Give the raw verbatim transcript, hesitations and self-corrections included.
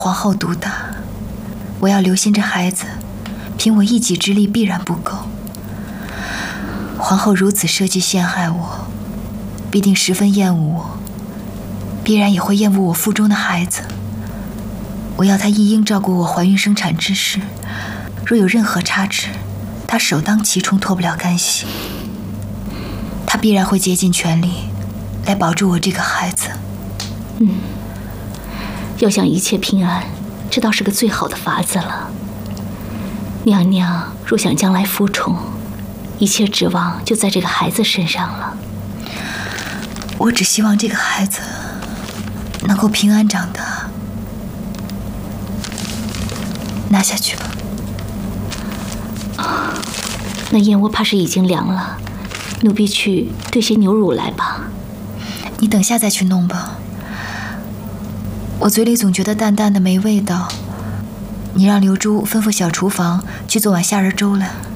皇后独大，我要留心这孩子，凭我一己之力必然不够。皇后如此设计陷害我，必定十分厌恶我，必然也会厌恶我腹中的孩子。我要她一应照顾我怀孕生产之事，若有任何差池，她首当其冲，脱不了干系。她必然会竭尽全力来保住我这个孩子。 嗯，要想一切平安，这倒是个最好的法子了。娘娘若想将来福宠，一切指望就在这个孩子身上了。 我只希望这个孩子能够平安长大。拿下去吧。 啊，那燕窝怕是已经凉了，奴婢去兑些牛乳来吧。 你等下再去弄吧。我嘴里总觉得淡淡的没味道，你让刘珠吩咐小厨房去做碗虾仁粥来。